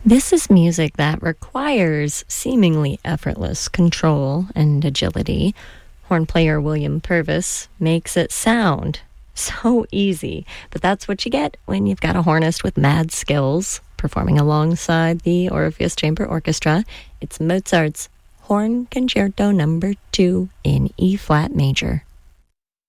This is music that requires seemingly effortless control and agility. Horn player William Purvis makes it sound so easy, but that's what you get when you've got a hornist with mad skills performing alongside the Orpheus Chamber Orchestra. It's Mozart's Horn Concerto No. 2 in E-flat major.